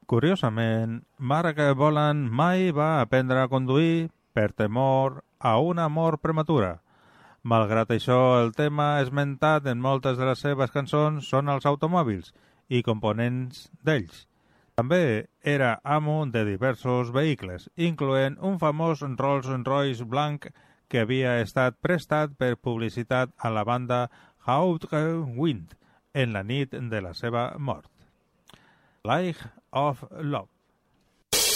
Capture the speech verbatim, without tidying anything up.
Curiosament, Mark Bolan mai va aprendre a conduir per temor a una mort prematura. Malgrat això, el tema esmentat en moltes de les seves cançons són els automòbils i components d'ells. També era amo de diversos vehicles, incloent un famós Rolls-Royce blanc que havia estat prestat per publicitat a la banda Hawke Wind en la nit de la seva mort. Light of Love.